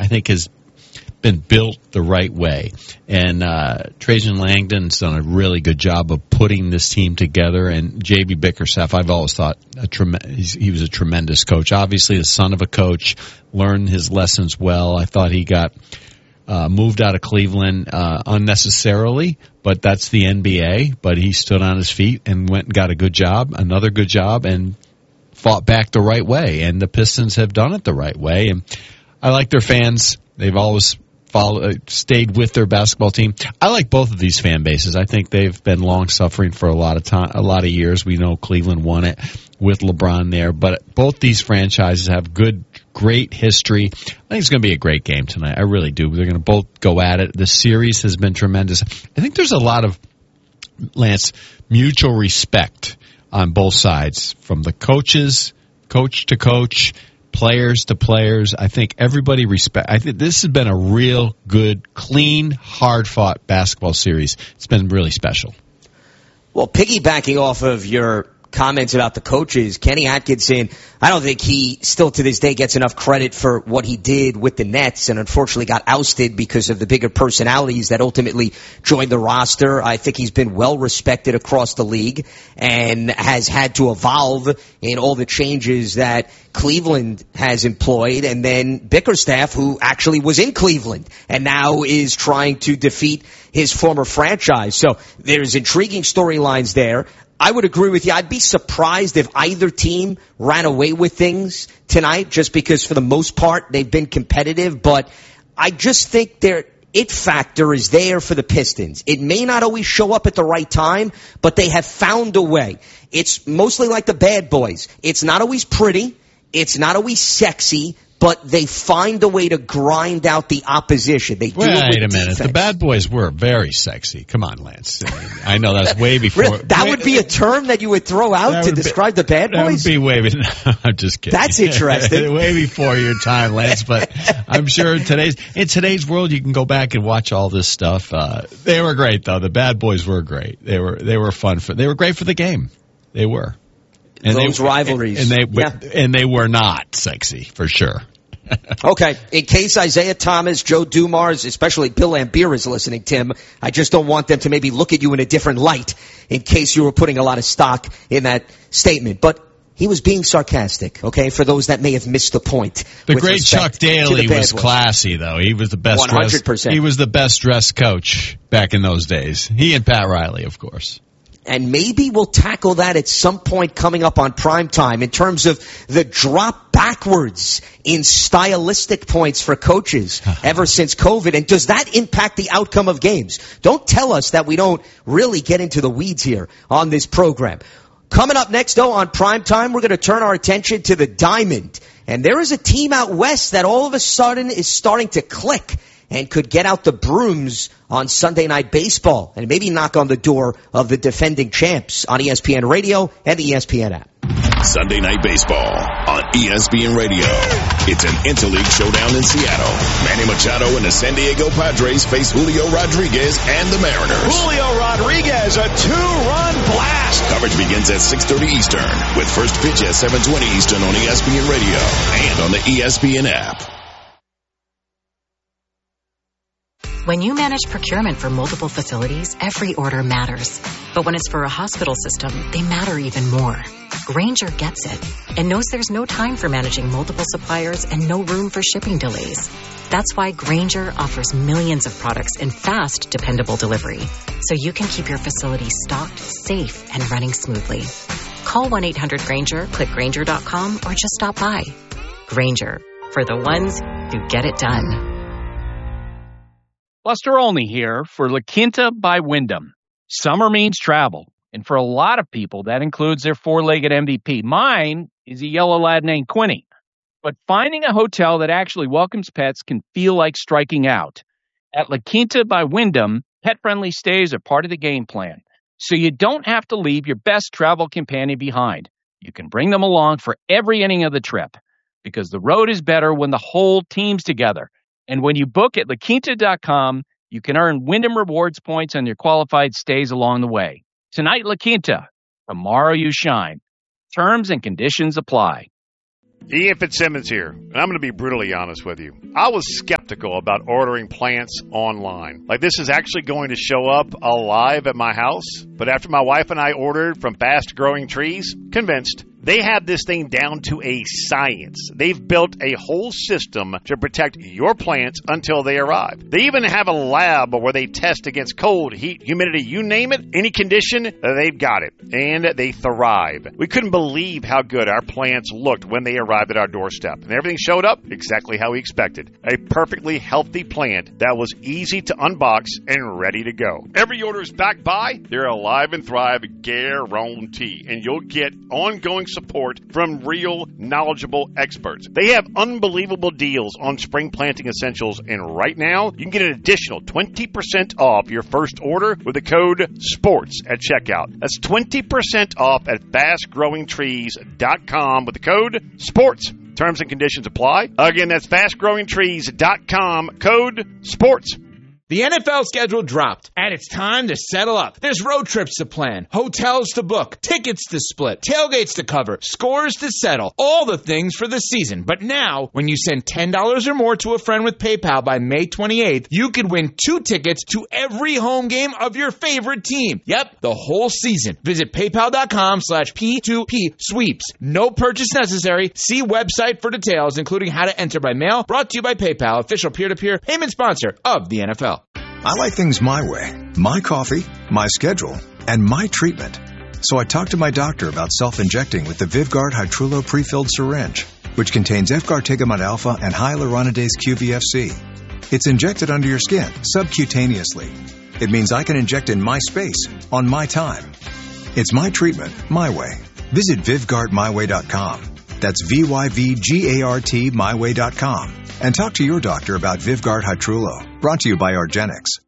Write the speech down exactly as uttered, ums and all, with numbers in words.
I think has been built the right way. And uh, Trajan Langdon's done a really good job of putting this team together. And J B Bickerstaff, I've always thought a trem- he was a tremendous coach. Obviously, the son of a coach, learned his lessons well. I thought he got uh, moved out of Cleveland uh, unnecessarily, but that's the N B A. But he stood on his feet and went and got a good job, another good job, and fought back the right way. And the Pistons have done it the right way. And I like their fans. They've always Follow, stayed with their basketball team. I like both of these fan bases. I think they've been long suffering for a lot of time, a lot of years. We know Cleveland won it with LeBron there, but both these franchises have good, great history. I think it's going to be a great game tonight. I really do. They're going to both go at it. The series has been tremendous. I think there's a lot of, Lance, mutual respect on both sides, from the coaches, coach to coach, players to players. I think everybody respect. I think this has been a real good, clean, hard-fought basketball series. It's been really special. Well, piggybacking off of your comments about the coaches, Kenny Atkinson, I don't think he still to this day gets enough credit for what he did with the Nets, and unfortunately got ousted because of the bigger personalities that ultimately joined the roster. I think he's been well respected across the league and has had to evolve in all the changes that Cleveland has employed. And then Bickerstaff, who actually was in Cleveland and now is trying to defeat his former franchise. So there's intriguing storylines there. I would agree with you. I'd be surprised if either team ran away with things tonight, just because for the most part they've been competitive. But I just think their it factor is there for the Pistons. It may not always show up at the right time, but they have found a way. It's mostly like the Bad Boys. It's not always pretty. It's not always sexy. But they find a way to grind out the opposition. They do Wait it with a minute. defense. The Bad Boys were very sexy. Come on, Lance. I, mean, I know that's way before. Really? That way, would be a term that you would throw out to describe be, the Bad Boys? That would be way before. No, I'm just kidding. That's interesting. Way before your time, Lance. But I'm sure in today's in today's world, you can go back and watch all this stuff. Uh, they were great, though. The Bad Boys were great. They were they were fun. For, they were great for the game. They were. And Those they, rivalries. And, and they yeah. and they were not sexy, for sure. Okay, in case Isaiah Thomas, Joe Dumars, especially Bill Laimbeer is listening, Tim, I just don't want them to maybe look at you in a different light in case you were putting a lot of stock in that statement. But he was being sarcastic, okay, for those that may have missed the point. The great Chuck Daly was classy, though. He was the best one hundred percent. Dressed, he was the best dressed coach back in those days. He and Pat Riley, of course. And maybe we'll tackle that at some point coming up on primetime in terms of the drop backwards in stylistic points for coaches ever since COVID. And does that impact the outcome of games? Don't tell us that we don't really get into the weeds here on this program. Coming up next, though, on primetime, we're going to turn our attention to the Diamond. And there is a team out west that all of a sudden is starting to click and could get out the brooms on Sunday Night Baseball and maybe knock on the door of the defending champs on E S P N Radio and the E S P N app. Sunday Night Baseball on E S P N Radio. It's an interleague showdown in Seattle. Manny Machado and the San Diego Padres face Julio Rodriguez and the Mariners. Julio Rodriguez, a two-run blast. Coverage begins at six thirty Eastern with first pitch at seven twenty Eastern on E S P N Radio and on the E S P N app. When you manage procurement for multiple facilities, every order matters. But when it's for a hospital system, they matter even more. Grainger gets it and knows there's no time for managing multiple suppliers and no room for shipping delays. That's why Grainger offers millions of products in fast, dependable delivery, so you can keep your facility stocked, safe, and running smoothly. Call one eight hundred Grainger, click Grainger dot com, or just stop by. Grainger, for the ones who get it done. Buster Olney here for La Quinta by Wyndham. Summer means travel, and for a lot of people, that includes their four-legged M V P. Mine is a yellow lad named Quinny. But finding a hotel that actually welcomes pets can feel like striking out. At La Quinta by Wyndham, pet-friendly stays are part of the game plan, so you don't have to leave your best travel companion behind. You can bring them along for every inning of the trip, because the road is better when the whole team's together. And when you book at La Quinta dot com, you can earn Wyndham Rewards points on your qualified stays along the way. Tonight, La Quinta. Tomorrow, you shine. Terms and conditions apply. Ian Fitzsimmons here, and I'm going to be brutally honest with you. I was skeptical about ordering plants online. Like, this is actually going to show up alive at my house. But after my wife and I ordered from Fast Growing Trees, convinced. They have this thing down to a science. They've built a whole system to protect your plants until they arrive. They even have a lab where they test against cold, heat, humidity, you name it, any condition, they've got it. And they thrive. We couldn't believe how good our plants looked when they arrived at our doorstep. And everything showed up exactly how we expected. A perfectly healthy plant that was easy to unbox and ready to go. Every order is backed by their Alive and Thrive guarantee. And you'll get ongoing support from real, knowledgeable experts. They have unbelievable deals on spring planting essentials, and right now, you can get an additional twenty percent off your first order with the code SPORTS at checkout. That's twenty percent off at fast growing trees dot com with the code SPORTS. Terms and conditions apply. Again, that's fast growing trees dot com, code SPORTS. The N F L schedule dropped, and it's time to settle up. There's road trips to plan, hotels to book, tickets to split, tailgates to cover, scores to settle, all the things for the season. But now, when you send ten dollars or more to a friend with PayPal by May twenty-eighth, you could win two tickets to every home game of your favorite team. Yep, the whole season. Visit paypal.com slash P2P sweeps. No purchase necessary. See website for details, including how to enter by mail. Brought to you by PayPal, official peer-to-peer payment sponsor of the N F L. I like things my way, my coffee, my schedule, and my treatment. So I talked to my doctor about self-injecting with the Vyvgart Hytrulo prefilled syringe, which contains Efgartigimod alpha and hyaluronidase Q V F C. It's injected under your skin, subcutaneously. It means I can inject in my space, on my time. It's my treatment, my way. Visit Vyvgart my way dot com. That's V Y V G A R T my way dot com. And talk to your doctor about Vyvgart Hytrulo. Brought to you by argenx.